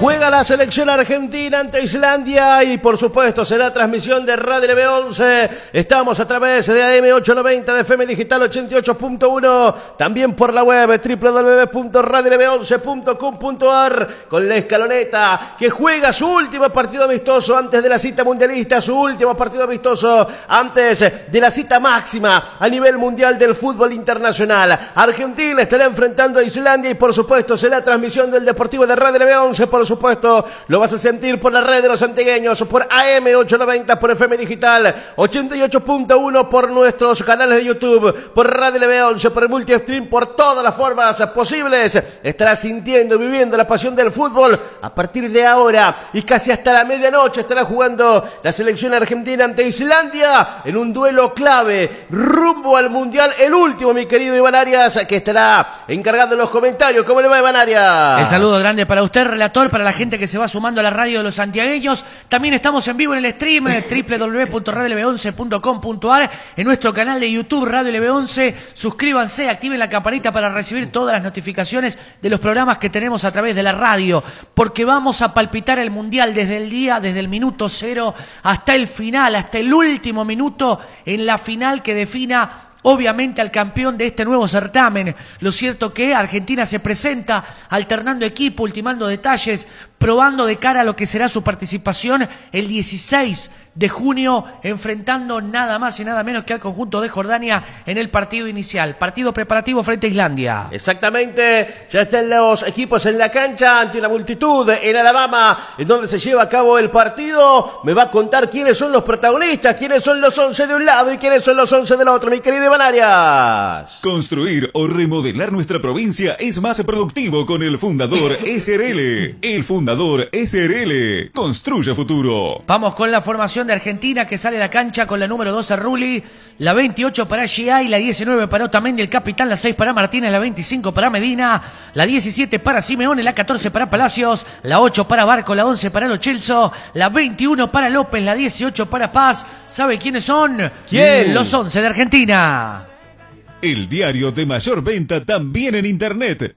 Juega la selección argentina ante Islandia y por supuesto será transmisión de Radio LB11. Estamos a través de AM890 de FM Digital 88.1, también por la web www.radiolb11.com.ar con la escaloneta que juega su último partido amistoso antes de la cita mundialista, su último partido amistoso antes de la cita máxima a nivel mundial del fútbol internacional. Argentina estará enfrentando a Islandia y por supuesto será transmisión del Deportivo de Radio LB11. Por supuesto lo vas a sentir por la red de los santiagueños, por AM890, por FM Digital 88.1, por nuestros canales de YouTube, por Radio LB11, por el multistream, por todas las formas posibles. Estarás sintiendo y viviendo la pasión del fútbol a partir de ahora y casi hasta la medianoche estará jugando la selección argentina ante Islandia en un duelo clave rumbo al Mundial, el último, mi querido Iván Arias, que estará encargado de los comentarios. ¿Cómo le va, Iván Arias? El saludo grande para usted, relator, para la gente que se va sumando a la radio de los santiagueños. También estamos en vivo en el stream www.radiolb11.com.ar, en nuestro canal de YouTube Radio LB11. Suscríbanse, activen la campanita para recibir todas las notificaciones de los programas que tenemos a través de la radio, porque vamos a palpitar el Mundial desde el minuto cero hasta el final, hasta el último minuto en la final que defina obviamente al campeón de este nuevo certamen. Lo cierto que Argentina se presenta alternando equipo, ultimando detalles, probando de cara a lo que será su participación el 16 de junio, enfrentando nada más y nada menos que al conjunto de Jordania en el partido inicial. Partido preparativo frente a Islandia. Exactamente, ya están los equipos en la cancha ante una multitud en Alabama, en donde se lleva a cabo el partido. Me va a contar quiénes son los protagonistas, quiénes son los 11 de un lado y quiénes son los 11 del otro, mi querido Iván Arias. Construir o remodelar nuestra provincia es más productivo con el Fundador SRL. El Fundador SRL construye futuro. Vamos con la formación de Argentina, que sale a la cancha con la número 12 Rulli, la 28 para Giai, la 19 para Otamendi, el capitán, la 6 para Martínez, la 25 para Medina, la 17 para Simeone, la 14 para Palacios, la 8 para Barco, la 11 para Lo Celso, la 21 para López, la 18 para Paz. ¿Sabe quiénes son? ¿Quién? Los 11 de Argentina. El diario de mayor venta también en internet,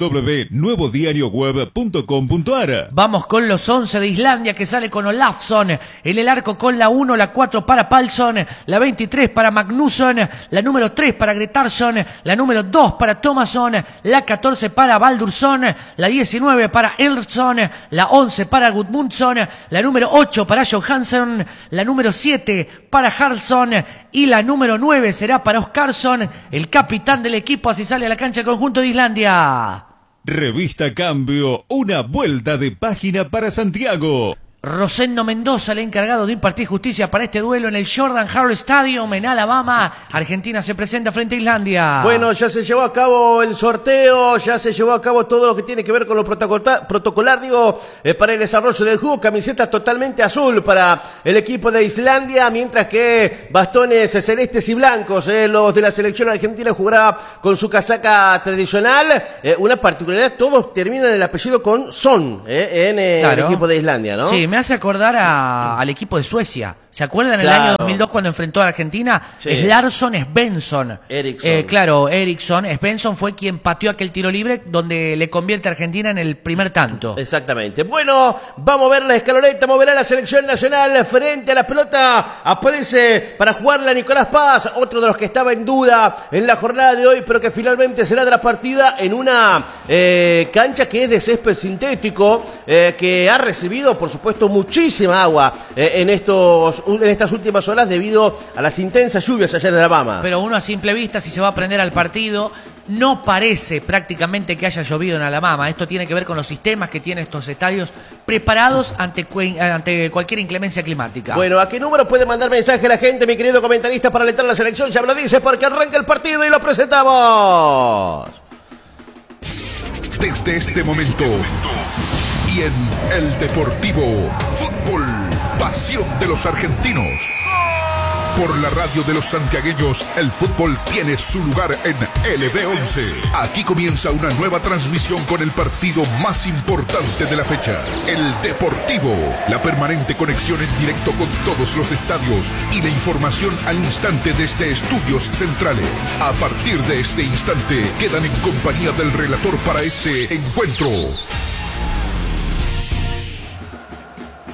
www.nuevodiarioweb.com.ar. Vamos con los 11 de Islandia, que sale con Olafsson en el arco con la 1, la 4 para Palsson, la 23 para Magnusson, la número 3 para Gretarsson, la número 2 para Thomasson, la 14 para Baldursson, la 19 para Elson, la 11 para Gudmundsson, la número 8 para Johansson, la número 7 para Haraldsson y la número 9 será para Oscarsson, el capitán del equipo. Así sale a la cancha el conjunto de Islandia. Revista Cambio, una vuelta de página para Santiago. Rosendo Mendoza, el encargado de impartir justicia para este duelo en el Jordan Hare Stadium en Alabama. Argentina se presenta frente a Islandia. Bueno, ya se llevó a cabo el sorteo, ya se llevó a cabo todo lo que tiene que ver con lo protocolar, para el desarrollo del juego. Camiseta totalmente azul para el equipo de Islandia, mientras que bastones celestes y blancos. Los de la selección argentina jugará con su casaca tradicional. Una particularidad, todos terminan el apellido con Son, claro, el equipo de Islandia, ¿no? Sí, me hace acordar al equipo de Suecia. ¿Se acuerdan en el año 2002 cuando enfrentó a Argentina? Sí. Slarsson Svensson. Eriksson. Claro, Eriksson. Svensson fue quien pateó aquel tiro libre donde le convierte a Argentina en el primer tanto. Exactamente. Bueno, vamos a ver la escaloneta, moverá la selección nacional frente a la pelota. Aparece para jugarla Nicolás Paz, otro de los que estaba en duda en la jornada de hoy, pero que finalmente será de la partida en una cancha que es de césped sintético, que ha recibido, por supuesto, muchísima agua en estas últimas horas debido a las intensas lluvias allá en Alabama. Pero uno a simple vista, si se va a prender al partido, no parece prácticamente que haya llovido en Alabama. Esto tiene que ver con los sistemas que tienen estos estadios preparados ante cualquier inclemencia climática. Bueno, ¿a qué número puede mandar mensaje la gente, mi querido comentarista, para alentar la selección? Ya me lo dice porque arranca el partido y lo presentamos. Desde este momento y en El Deportivo, fútbol, pasión de los argentinos. Por la radio de los santiagueños, el fútbol tiene su lugar en LB11. Aquí comienza una nueva transmisión con el partido más importante de la fecha. El Deportivo, la permanente conexión en directo con todos los estadios y la información al instante desde estudios centrales. A partir de este instante, quedan en compañía del relator para este encuentro.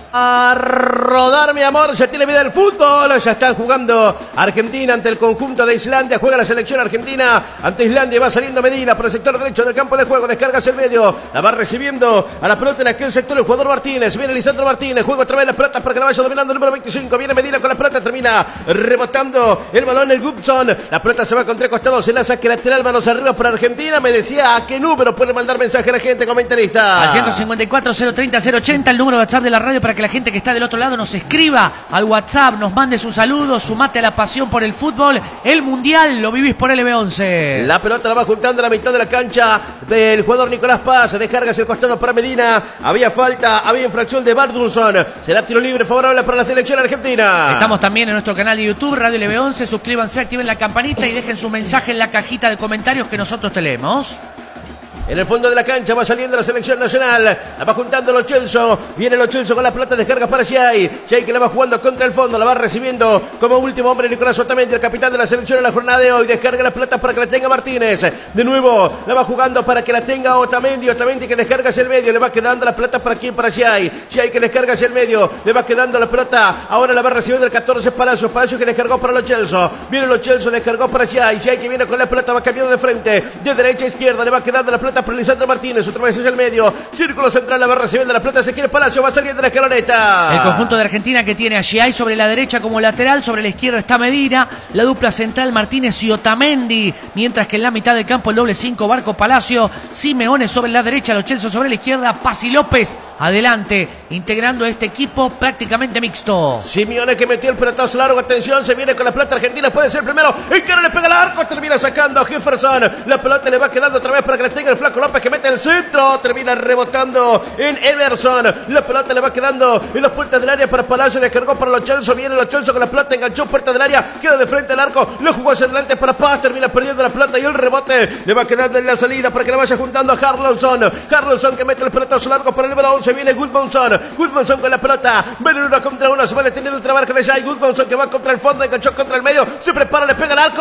A rodar, mi amor, ya tiene vida el fútbol. Ya están jugando Argentina ante el conjunto de Islandia. Juega la selección argentina ante Islandia. Va saliendo Medina por el sector derecho del campo de juego. Descarga hacia el medio. La va recibiendo a la pelota en aquel sector el jugador Martínez. Viene Lisandro Martínez. Juega otra vez la pelota para que la vaya dominando el número 25. Viene Medina con la pelota. Termina rebotando el balón el Gubson. La pelota se va con tres costados. Se la saque lateral. Manos arriba para Argentina. Me decía a qué número puede mandar mensaje a la gente, comentarista. Al 154 030 080, el número de WhatsApp de la radio para que la gente que está del otro lado nos escriba al WhatsApp, nos mande sus saludos, sumate a la pasión por el fútbol. El Mundial lo vivís por LB11. La pelota la va juntando a la mitad de la cancha del jugador Nicolás Paz. Se descarga hacia el costado para Medina. Había falta, había infracción de Bardulson. Será tiro libre favorable para la selección argentina. Estamos también en nuestro canal de YouTube, Radio LB11. Suscríbanse, activen la campanita y dejen su mensaje en la cajita de comentarios que nosotros te leemos. En el fondo de la cancha va saliendo la selección nacional. La va juntando Lo Celso. Viene Lo Celso con la pelota, descarga para Xai. Xai que la va jugando contra el fondo. La va recibiendo como último hombre Nicolás Otamendi, el capitán de la selección en la jornada de hoy. Descarga la pelota para que la tenga Martínez. De nuevo la va jugando para que la tenga Otamendi. Otamendi que descarga hacia el medio. Le va quedando la pelota para quién, para Xai. Xai que descarga hacia el medio. Le va quedando la pelota. Ahora la va recibiendo el 14 Palacios. Palacios que descargó para Lo Celso. Viene Lo Celso, descargó para Xai. Xai que viene con la pelota, va cambiando de frente. De derecha a izquierda. Le va quedando la pelota para Lisandro Martínez. Otra vez hacia el medio. Círculo central, la va recibiendo la pelota. Se quiere Palacio, va saliendo la escaloneta. El conjunto de Argentina que tiene a Xai sobre la derecha como lateral. Sobre la izquierda está Medina. La dupla central Martínez y Otamendi. Mientras que en la mitad del campo el doble 5 Barco Palacio. Simeone sobre la derecha. Lo Celso sobre la izquierda. Paz y López adelante. Integrando este equipo prácticamente mixto. Simeone que metió el pelotazo largo. Atención, se viene con la pelota argentina. Puede ser el primero. El que no le pega el arco. Termina sacando a Jefferson. La pelota le va quedando otra vez para que le tenga el Flaco López que mete el centro, termina rebotando en Ederson. La pelota le va quedando en las puertas del área para Palacio, descargó para Lo Celso, viene Lo Celso con la pelota, enganchó puerta del área, queda de frente al arco, lo jugó hacia adelante para Paz, termina perdiendo la pelota y el rebote le va quedando en la salida para que la vaya juntando a Harlonson que mete el pelotazo largo para el número 11, viene Gudmundsson con la pelota, ven 1 contra 1, se va deteniendo el trabajo de Xai. Gudmundsson que va contra el fondo, enganchó contra el medio, se prepara, le pega el arco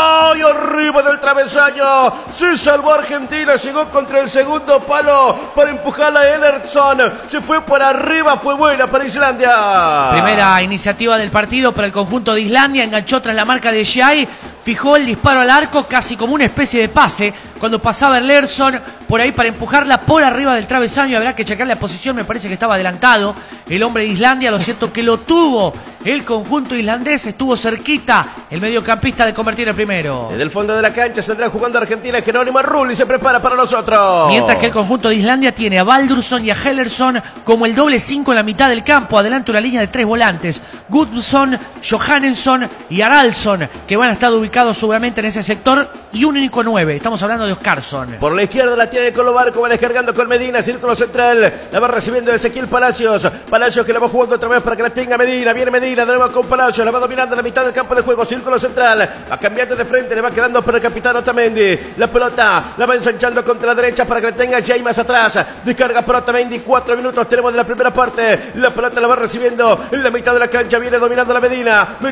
y arriba del travesaño, se salvó Argentina, llegó contra el segundo palo para empujar a Ederson. Se fue por arriba, fue buena para Islandia. Primera iniciativa del partido para el conjunto de Islandia. Enganchó tras la marca de Xai. Fijó el disparo al arco casi como una especie de pase. Cuando pasaba el Ederson por ahí para empujarla por arriba del travesaño. Habrá que checar la posición, me parece que estaba adelantado el hombre de Islandia. Lo cierto que lo tuvo el conjunto islandés. Estuvo cerquita el mediocampista de convertir el primero. Desde el fondo de la cancha saldrá jugando Argentina Jerónimo Rulli. Se prepara para nosotros. Mientras que el conjunto de Islandia tiene a Baldursson y a Hellersson como el doble 5 en la mitad del campo. Adelante una línea de 3 volantes. Gudmundsson, Johannesson y Haraldsson, que van a estar ubicados seguramente en ese sector. Y un único 9. Estamos hablando de Oscarsson. Por la izquierda la tiene con Barco, va descargando con Medina, círculo central. La va recibiendo Ezequiel Palacios. Palacios que la va jugando otra vez para que la tenga Medina. Viene Medina, de nuevo con Palacios. La va dominando en la mitad del campo de juego. Círculo central. Va cambiando de frente. Le va quedando para el capitán Otamendi. La pelota la va ensanchando contra la derecha para que la tenga Xai más atrás. Descarga para Otamendi. 4 minutos tenemos de la primera parte. La pelota la va recibiendo en la mitad de la cancha. Viene dominando la Medina.